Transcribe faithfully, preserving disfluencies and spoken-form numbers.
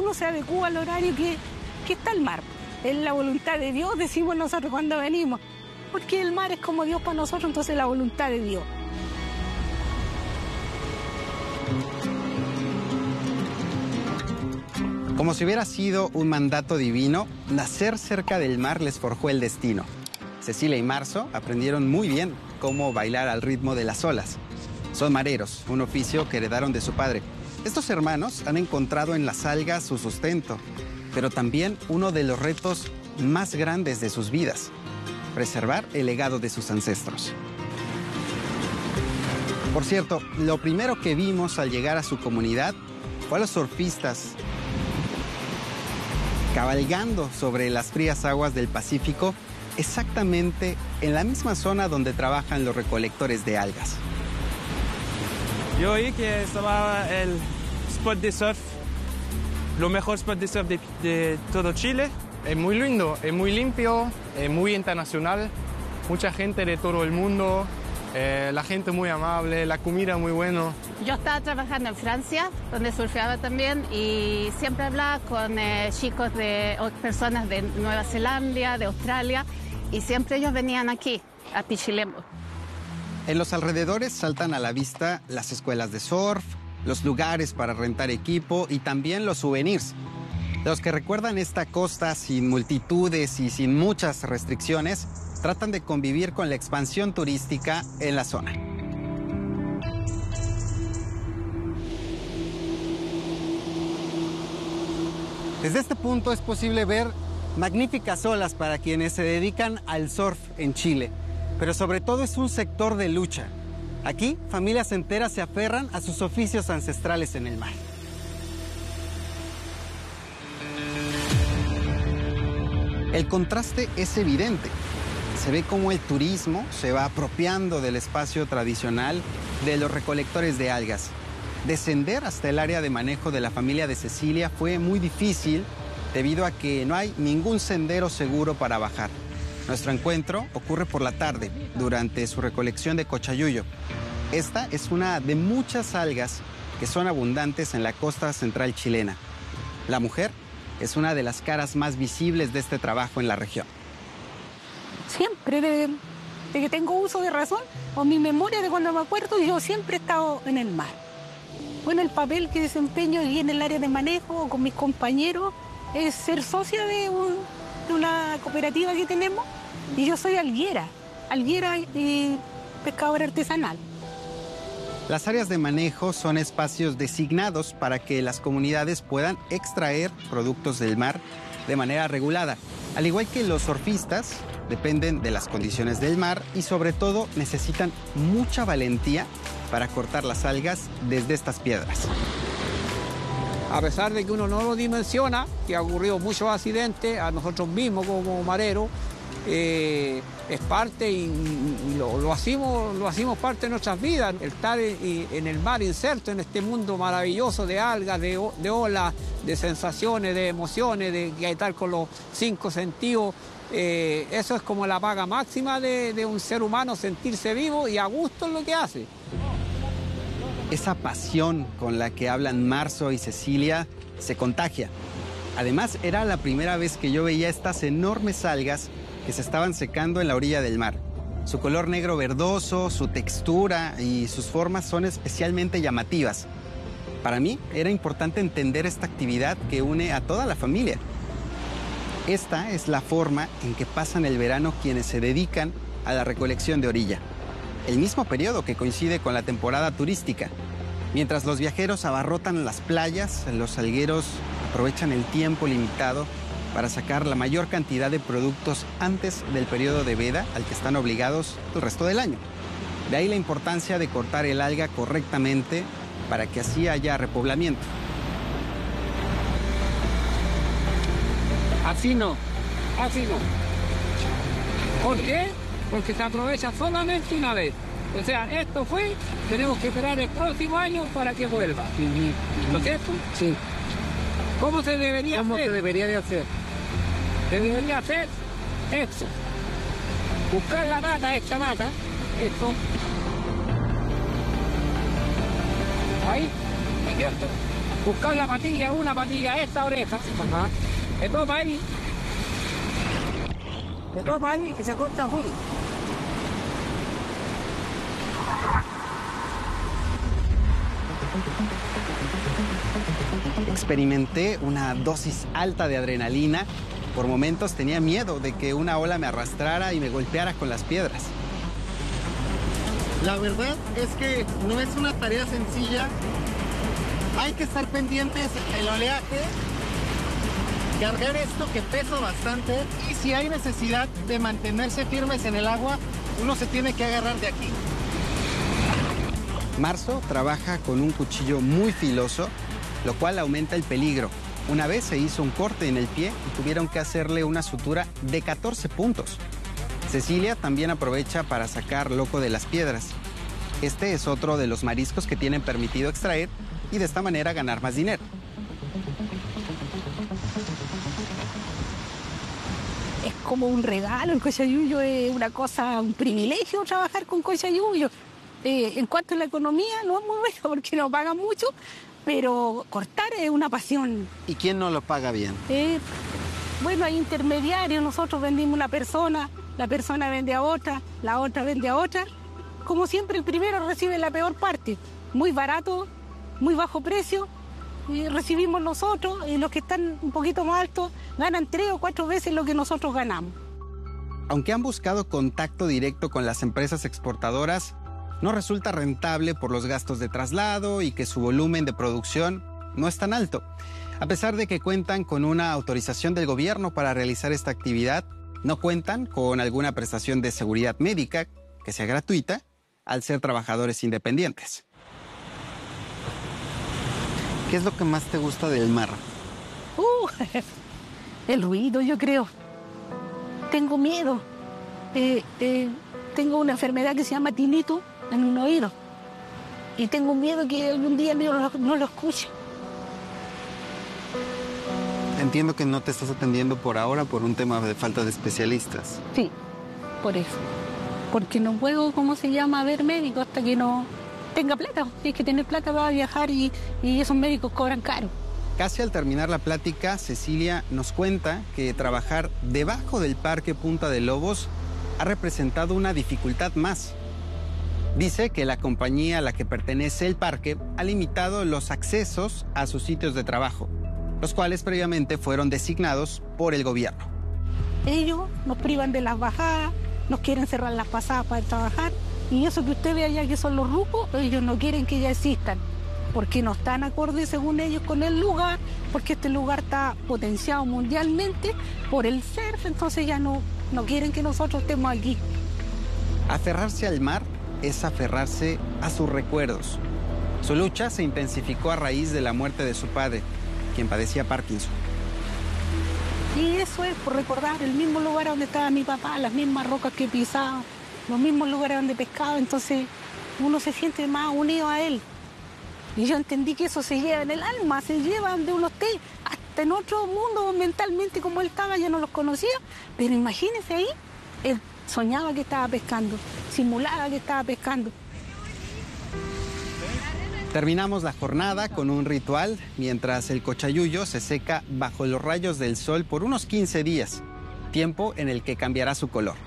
uno se adecúa al horario que, que está el mar. Es la voluntad de Dios, decimos nosotros cuando venimos, porque el mar es como Dios para nosotros, entonces la voluntad de Dios. Como si hubiera sido un mandato divino, nacer cerca del mar les forjó el destino. Cecilia y Marzo aprendieron muy bien cómo bailar al ritmo de las olas. Son mareros, un oficio que heredaron de su padre. Estos hermanos han encontrado en las algas su sustento, pero también uno de los retos más grandes de sus vidas: preservar el legado de sus ancestros. Por cierto, lo primero que vimos al llegar a su comunidad fue a los surfistas cabalgando sobre las frías aguas del Pacífico, exactamente en la misma zona donde trabajan los recolectores de algas. Yo oí que estaba el spot de surf, lo mejor spot de surf de, de todo Chile. Es muy lindo, es muy limpio, es muy internacional, mucha gente de todo el mundo, eh, la gente muy amable, la comida muy buena. Yo estaba trabajando en Francia, donde surfeaba también, y siempre hablaba con eh, chicos de o personas de Nueva Zelanda, de Australia, y siempre ellos venían aquí, a Pichilemu. En los alrededores saltan a la vista las escuelas de surf, los lugares para rentar equipo y también los souvenirs. Los que recuerdan esta costa sin multitudes y sin muchas restricciones, tratan de convivir con la expansión turística en la zona. Desde este punto es posible ver magníficas olas para quienes se dedican al surf en Chile, pero sobre todo es un sector de lucha. Aquí, familias enteras se aferran a sus oficios ancestrales en el mar. El contraste es evidente. Se ve cómo el turismo se va apropiando del espacio tradicional de los recolectores de algas. Descender hasta el área de manejo de la familia de Cecilia fue muy difícil debido a que no hay ningún sendero seguro para bajar. Nuestro encuentro ocurre por la tarde, durante su recolección de cochayuyo. Esta es una de muchas algas que son abundantes en la costa central chilena. La mujer es una de las caras más visibles de este trabajo en la región. Siempre, de, de que tengo uso de razón, o mi memoria de cuando me acuerdo, yo siempre he estado en el mar. Bueno, el papel que desempeño aquí en el área de manejo con mis compañeros es ser socia de, un, de una cooperativa que tenemos, y yo soy alguera, alguera y pescadora artesanal. Las áreas de manejo son espacios designados para que las comunidades puedan extraer productos del mar de manera regulada. Al igual que los surfistas, dependen de las condiciones del mar y sobre todo necesitan mucha valentía para cortar las algas desde estas piedras. A pesar de que uno no lo dimensiona, que ha ocurrido muchos accidentes, a nosotros mismos como mareros, eh, es parte y, y lo, lo, hacemos, lo hacemos parte de nuestras vidas. El estar en, en el mar inserto en este mundo maravilloso de algas, de, de olas, de sensaciones, de emociones, de, de estar con los cinco sentidos. Eh, eso es como la paga máxima de, de un ser humano, sentirse vivo y a gusto en lo que hace. Esa pasión con la que hablan Marzo y Cecilia se contagia. Además, era la primera vez que yo veía estas enormes algas que se estaban secando en la orilla del mar. Su color negro verdoso, su textura y sus formas son especialmente llamativas. Para mí era importante entender esta actividad que une a toda la familia. Esta es la forma en que pasan el verano quienes se dedican a la recolección de orilla. El mismo periodo que coincide con la temporada turística. Mientras los viajeros abarrotan las playas, los salgueros aprovechan el tiempo limitado para sacar la mayor cantidad de productos antes del periodo de veda al que están obligados el resto del año. De ahí la importancia de cortar el alga correctamente para que así haya repoblamiento. Así no, así no. ¿Por qué? Porque se aprovecha solamente una vez. O sea, esto fue, tenemos que esperar el próximo año para que vuelva. ¿No es cierto? Sí. ¿Cómo se debería ¿Cómo hacer? se debería de hacer? Se debería hacer esto. Buscar la mata, esta mata, esto. Ahí, ¿cierto? buscar la patilla, una patilla a esta oreja. Ajá. De todo ahí. De todo ahí que se corta full. Experimenté una dosis alta de adrenalina. Por momentos tenía miedo de que una ola me arrastrara y me golpeara con las piedras. La verdad es que no es una tarea sencilla. Hay que estar pendientes del oleaje, cargar esto que pesa bastante, y si hay necesidad de mantenerse firmes en el agua, uno se tiene que agarrar de aquí. Marzo trabaja con un cuchillo muy filoso, lo cual aumenta el peligro. Una vez se hizo un corte en el pie y tuvieron que hacerle una sutura de catorce puntos. Cecilia también aprovecha para sacar loco de las piedras. Este es otro de los mariscos que tienen permitido extraer y de esta manera ganar más dinero. Es como un regalo, el cochayuyo es una cosa, un privilegio trabajar con cochayuyo. Eh, en cuanto a la economía, no es muy bueno porque no pagan mucho, pero cortar es una pasión. ¿Y quién no lo paga bien? Eh, bueno, hay intermediarios, nosotros vendimos a una persona, la persona vende a otra, la otra vende a otra. Como siempre, el primero recibe la peor parte, muy barato, muy bajo precio, y recibimos nosotros, y los que están un poquito más altos ganan tres o cuatro veces lo que nosotros ganamos. Aunque han buscado contacto directo con las empresas exportadoras, no resulta rentable por los gastos de traslado y que su volumen de producción no es tan alto. A pesar de que cuentan con una autorización del gobierno para realizar esta actividad, no cuentan con alguna prestación de seguridad médica que sea gratuita al ser trabajadores independientes. ¿Qué es lo que más te gusta del mar? Uh, el ruido, yo creo. Tengo miedo. Eh, eh, tengo una enfermedad que se llama tinnitus en un oído. Y tengo miedo que algún día no lo, no lo escuche. Entiendo que no te estás atendiendo por ahora por un tema de falta de especialistas. Sí, por eso. Porque no puedo, ¿cómo se llama?, ver médico hasta que no tenga plata. Tienes que tener plata para viajar y, y esos médicos cobran caro. Casi al terminar la plática, Cecilia nos cuenta que trabajar debajo del Parque Punta de Lobos ha representado una dificultad más. Dice que la compañía a la que pertenece el parque ha limitado los accesos a sus sitios de trabajo, los cuales previamente fueron designados por el gobierno. Ellos nos privan de las bajadas, nos quieren cerrar las pasadas para trabajar, y eso que usted ve allá que son los rucos, ellos no quieren que ya existan, porque no están acordes según ellos con el lugar, porque este lugar está potenciado mundialmente por el surf, entonces ya no, no quieren que nosotros estemos aquí. Aferrarse al mar es aferrarse a sus recuerdos. Su lucha se intensificó a raíz de la muerte de su padre, quien padecía Parkinson. Y eso es por recordar el mismo lugar donde estaba mi papá, las mismas rocas que pisaba, los mismos lugares donde pescaba, entonces uno se siente más unido a él. Y yo entendí que eso se lleva en el alma, se lleva donde uno esté, hasta en otro mundo mentalmente como él estaba, yo no los conocía, pero imagínese ahí, él soñaba que estaba pescando, simulaba que estaba pescando. Terminamos la jornada con un ritual mientras el cochayuyo se seca bajo los rayos del sol por unos quince días, tiempo en el que cambiará su color.